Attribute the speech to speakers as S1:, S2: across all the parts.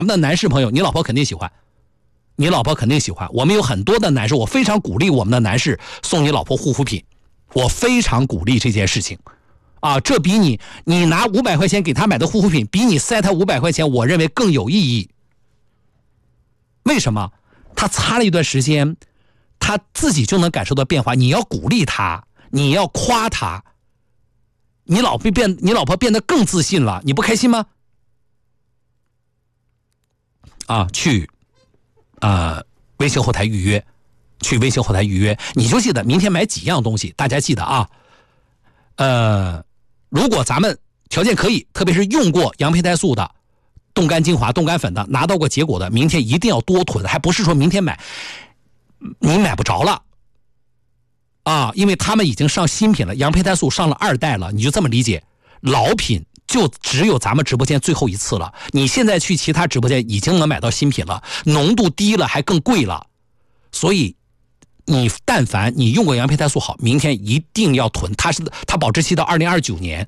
S1: 们的男士朋友，你老婆肯定喜欢，你老婆肯定喜欢。我们有很多的男士，我非常鼓励我们的男士送你老婆护肤品，我非常鼓励这件事情。这比你拿500块钱给他买的护肤品，比你塞他500块钱，我认为更有意义。为什么？他擦了一段时间，他自己就能感受到变化。你要鼓励他，你要夸他，你老婆变得更自信了，你不开心吗？去微信后台预约，你就记得明天买几样东西，大家记得啊。如果咱们条件可以，特别是用过羊胚胎素的、冻干精华、冻干粉的，拿到过结果的，明天一定要多囤，还不是说明天买，你买不着了因为他们已经上新品了，羊胚胎素上了2代了，你就这么理解，老品就只有咱们直播间最后一次了。你现在去其他直播间已经能买到新品了，浓度低了还更贵了，所以你但凡你用过羊胚胎素好，明天一定要囤，它保质期到2029年，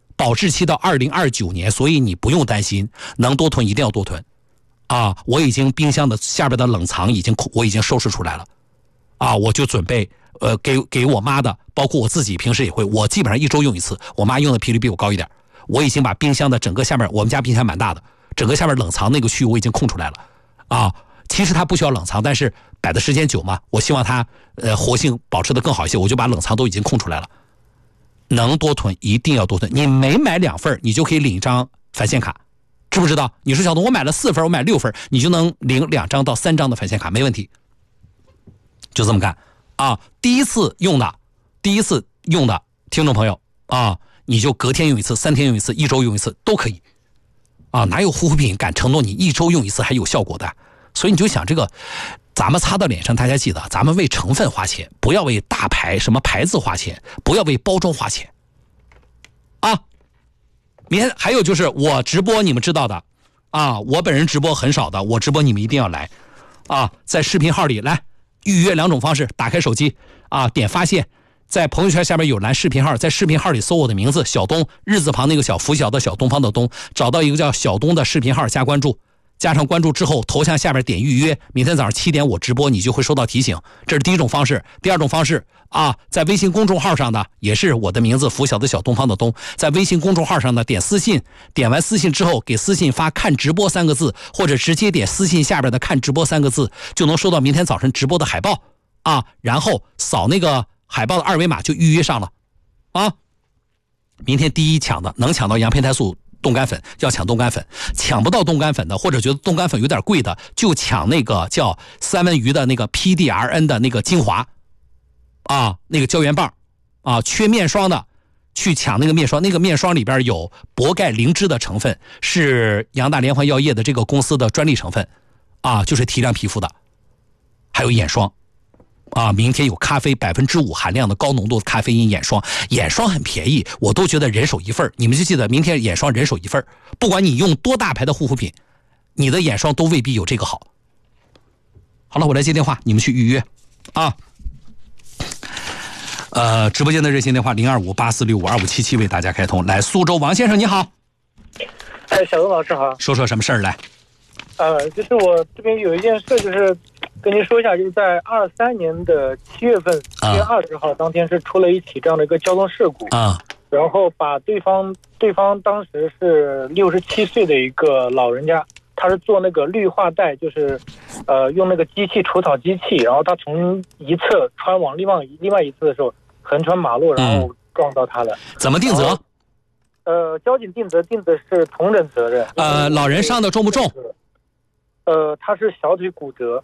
S1: 所以你不用担心，能多囤一定要多囤我已经冰箱的下边的冷藏我已经收拾出来了我就准备给我妈的，包括我自己平时也会，我基本上1周用一次，我妈用的频率比我高一点，我已经把冰箱的整个下面，我们家冰箱蛮大的，整个下面冷藏那个区域我已经空出来了其实它不需要冷藏，但是摆的时间久嘛，我希望它活性保持的更好一些，我就把冷藏都已经空出来了。能多囤一定要多囤，你每买2份你就可以领一张返现卡，知不知道？你说小东我买了4份，我买6份，你就能领2张到3张的返现卡，没问题，就这么干第一次用的听众朋友你就隔天用一次，3天用一次，1周用一次都可以哪有护肤品敢承诺你1周用一次还有效果的？所以你就想这个，咱们擦到脸上，大家记得，咱们为成分花钱，不要为大牌什么牌子花钱，不要为包装花钱明天还有就是我直播，你们知道的我本人直播很少的，我直播你们一定要来在视频号里来预约2种方式，打开手机点发现，在朋友圈下面有栏视频号，在视频号里搜我的名字小东，日字旁那个小，拂晓的小，东方的东，找到一个叫小东的视频号加关注，加上关注之后头像下边点预约，明天早上7点我直播，你就会收到提醒。这是第一种方式。第二种方式在微信公众号上的也是我的名字拂晓的小，东方的东，在微信公众号上的点私信，点完私信之后给私信发看直播3个字，或者直接点私信下边的看直播3个字，就能收到明天早晨直播的海报然后扫那个海报的2维码就预约上了明天第一抢的能抢到羊胚胎素冻干粉，要抢冻干粉，抢不到冻干粉的，或者觉得冻干粉有点贵的，就抢那个叫三文鱼的那个 PDRN 的那个精华那个胶原棒缺面霜的去抢那个面霜，那个面霜里边有铂钙灵芝的成分，是阳大连环药业的这个公司的专利成分就是提亮皮肤的。还有眼霜明天有咖啡5%含量的高浓度咖啡因眼霜，眼霜很便宜，我都觉得人手1份，你们就记得明天眼霜人手1份，不管你用多大牌的护肤品，你的眼霜都未必有这个好。好了，我来接电话，你们去预约直播间的热线电话0258465257为大家开通。来，苏州王先生你好。
S2: 小东老师好。
S1: 说什么事儿来？
S2: 就是我这边有一件事，就是跟您说一下，就是在23年的7月份7月20号当天是出了一起这样的一个交通事故然后把对方当时是67岁的一个老人家，他是做那个绿化带，就是用那个机器除草机器，然后他从一侧穿往另外一侧的时候横穿马路，然后撞到他了。
S1: 怎么定责？
S2: 交警定责是同等责任。
S1: 老人伤的重不重？
S2: 他是小腿骨折。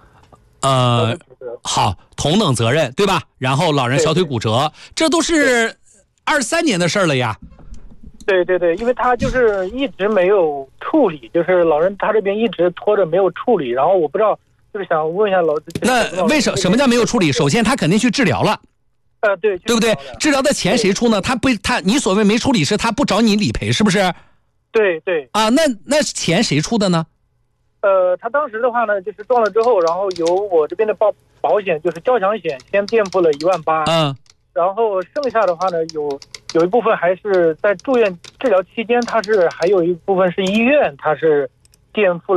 S1: 好，同等责任对吧？然后老人小腿骨折，这都是23年的事了呀。
S2: 对，因为他就是一直没有处理，就是老人他这边一直拖着没有处理，然后我不知道，就是想问一下
S1: 那为什么叫没有处理？首先他肯定去治疗了。
S2: 对
S1: 不对？治疗的钱谁出呢？你所谓没处理是他不找你理赔，是不是？
S2: 对
S1: 那钱谁出的呢？
S2: 他当时的话呢，就是撞了之后，然后由我这边的保险，就是交强险先垫付了18000，然后剩下的话呢，有一部分还是在住院治疗期间，他是还有一部分是医院，他是垫付了